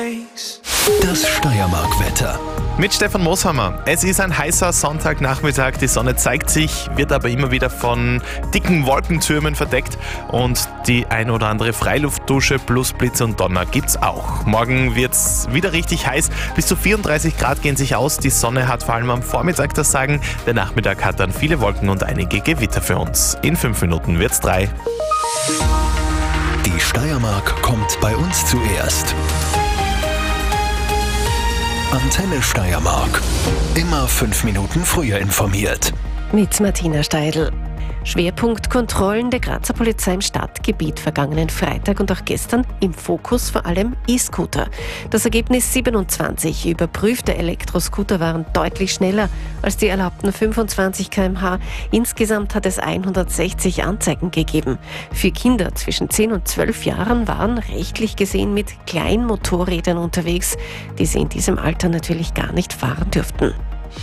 Das Steiermark-Wetter. Mit Stefan Moshammer. Es ist ein heißer Sonntagnachmittag, die Sonne zeigt sich, wird aber immer wieder von dicken Wolkentürmen verdeckt und die ein oder andere Freiluftdusche plus Blitz und Donner gibt's auch. Morgen wird's wieder richtig heiß, bis zu 34 Grad gehen sich aus, die Sonne hat vor allem am Vormittag das Sagen, der Nachmittag hat dann viele Wolken und einige Gewitter für uns. In 5 Minuten wird's 3. Die Steiermark kommt bei uns zuerst. Antenne Steiermark. Immer 5 Minuten früher informiert. Mit Martina Steidl. Schwerpunkt Kontrollen der Grazer Polizei im Stadtgebiet vergangenen Freitag und auch gestern im Fokus vor allem E-Scooter. Das Ergebnis 27 überprüfte Elektroscooter waren deutlich schneller als die erlaubten 25 km/h. Insgesamt hat es 160 Anzeigen gegeben. Für Kinder zwischen 10 und 12 Jahren waren rechtlich gesehen mit Kleinmotorrädern unterwegs, die sie in diesem Alter natürlich gar nicht fahren dürften.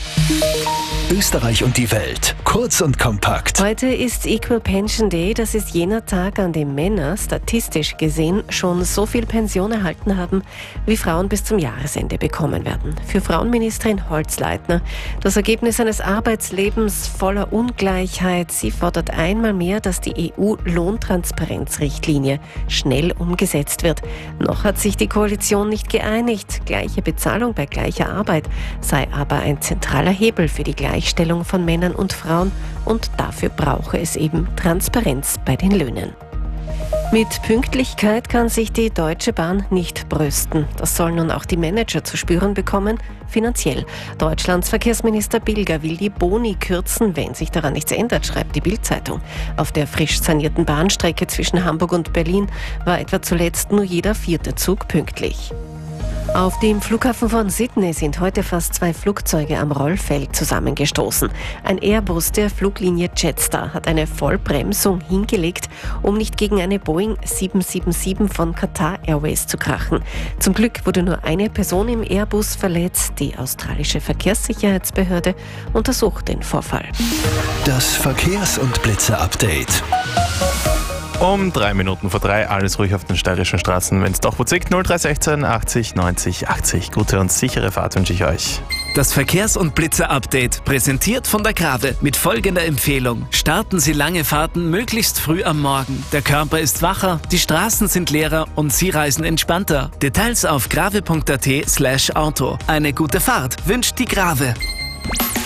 Österreich und die Welt. Kurz und kompakt. Heute ist Equal Pension Day. Das ist jener Tag, an dem Männer statistisch gesehen schon so viel Pension erhalten haben, wie Frauen bis zum Jahresende bekommen werden. Für Frauenministerin Holzleitner das Ergebnis eines Arbeitslebens voller Ungleichheit. Sie fordert einmal mehr, dass die EU-Lohntransparenzrichtlinie schnell umgesetzt wird. Noch hat sich die Koalition nicht geeinigt. Gleiche Bezahlung bei gleicher Arbeit sei aber ein zentraler Hebel für die Gleichstellung von Männern und Frauen und dafür brauche es eben Transparenz bei den Löhnen. Mit Pünktlichkeit kann sich die Deutsche Bahn nicht brüsten. Das sollen nun auch die Manager zu spüren bekommen, finanziell. Deutschlands Verkehrsminister Bilger will die Boni kürzen, wenn sich daran nichts ändert, schreibt die Bild-Zeitung. Auf der frisch sanierten Bahnstrecke zwischen Hamburg und Berlin war etwa zuletzt nur jeder 4. Zug pünktlich. Auf dem Flughafen von Sydney sind heute fast 2 Flugzeuge am Rollfeld zusammengestoßen. Ein Airbus der Fluglinie Jetstar hat eine Vollbremsung hingelegt, um nicht gegen eine Boeing 777 von Qatar Airways zu krachen. Zum Glück wurde nur eine Person im Airbus verletzt. Die australische Verkehrssicherheitsbehörde untersucht den Vorfall. Das Verkehrs- und Blitze-Update. Um 3 Minuten vor 3, alles ruhig auf den steirischen Straßen. Wenn es doch wo zickt, 0316 80 90 80. Gute und sichere Fahrt wünsche ich euch. Das Verkehrs- und Blitzer-Update, präsentiert von der Grave, mit folgender Empfehlung. Starten Sie lange Fahrten möglichst früh am Morgen. Der Körper ist wacher, die Straßen sind leerer und Sie reisen entspannter. Details auf grave.at/auto. Eine gute Fahrt wünscht die Grave.